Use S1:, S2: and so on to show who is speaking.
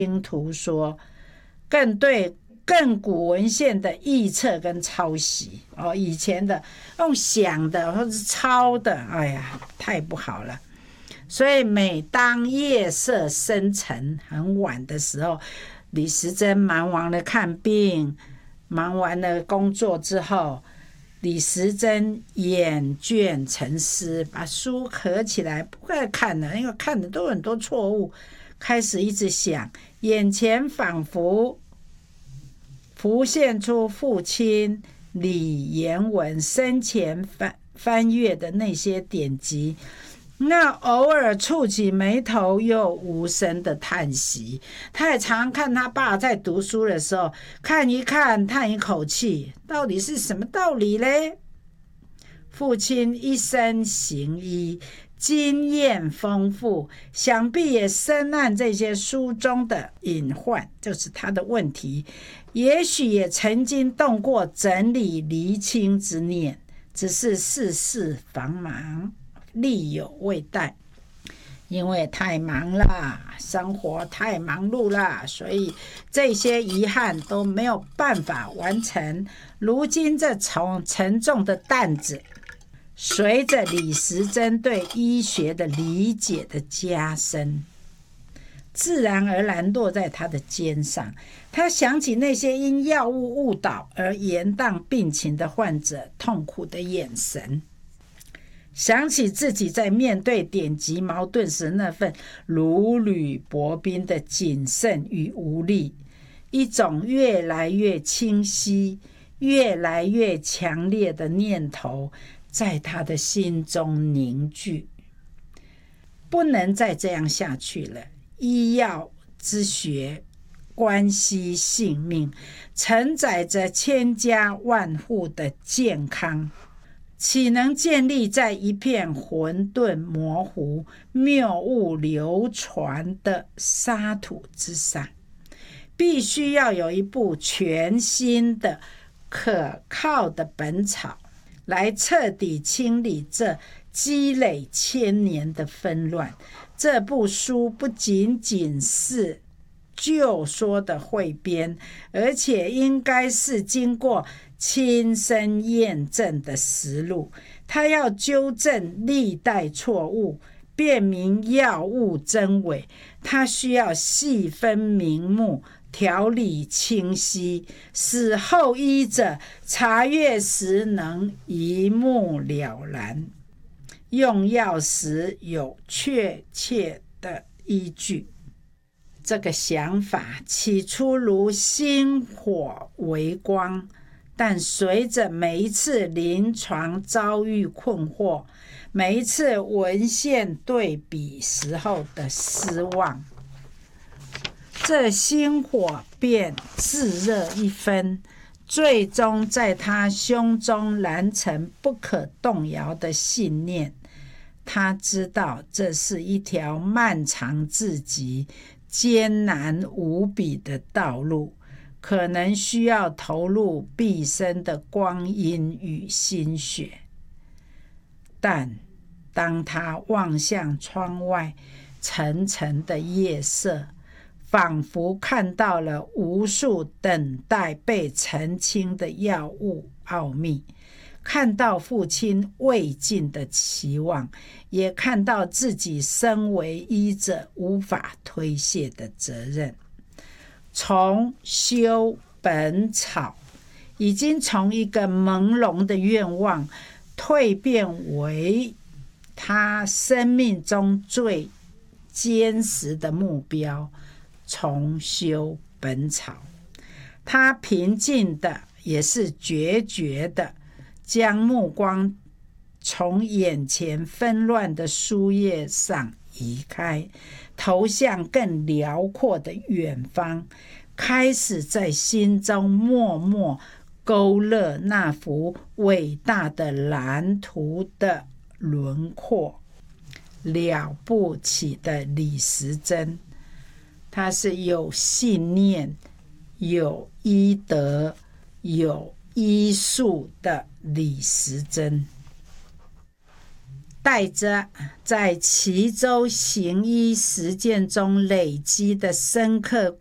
S1: 听图说，更对亘古文献的臆测跟抄袭以前的用想的或是抄的，哎呀，太不好了。所以每当夜色深沉很晚的时候，李时珍忙完了看病，忙完了工作之后，李时珍眼倦沉思，把书合起来不再看了，因为看的都很多错误，开始一直想，眼前仿佛浮现出父亲李延文生前翻阅的那些典籍，那偶尔触起眉头又无声的叹息。他也常看他爸在读书的时候，看一看，叹一口气，到底是什么道理嘞？父亲一身行医，经验丰富，想必也深谙这些书中的隐患，就是他的问题，也许也曾经动过整理厘清之念，只是世事繁忙，力有未逮。因为太忙了，生活太忙碌了，所以这些遗憾都没有办法完成。如今这沉重的担子，随着李时珍对医学的理解的加深，自然而然落在他的肩上。他想起那些因药物误导而延宕病情的患者痛苦的眼神，想起自己在面对典籍矛盾时那份如履薄冰的谨慎与无力，一种越来越清晰、越来越强烈的念头在他的心中凝聚。不能再这样下去了，医药之学关系性命，承载着千家万户的健康，岂能建立在一片混沌模糊、谬误流传的沙土之上？必须要有一部全新的、可靠的本草，来彻底清理这积累千年的纷乱。这部书不仅仅是旧说的汇编，而且应该是经过亲身验证的实录。他要纠正历代错误，辨明药物真伪，他需要细分明目，条理清晰，使后医者查阅时能一目了然，用药时有确切的依据。这个想法起初如星火微光，但随着每一次临床遭遇困惑，每一次文献对比时候的失望，这星火便炙热一分，最终在他胸中燃成不可动摇的信念。他知道这是一条漫长至极、艰难无比的道路，可能需要投入毕生的光阴与心血。但当他望向窗外沉沉的夜色，仿佛看到了无数等待被澄清的药物奥秘，看到父亲未尽的期望，也看到自己身为医者无法推卸的责任。重修本草已经从一个朦胧的愿望蜕变为他生命中最坚实的目标，重修本草。他平静的也是决绝的将目光从眼前纷乱的书页上移开，投向更辽阔的远方，开始在心中默默勾勒那幅伟大的蓝图的轮廓。了不起的李时珍，他是有信念、有医德、有医术的李时珍。 带着在齐州行医实践中累积的深刻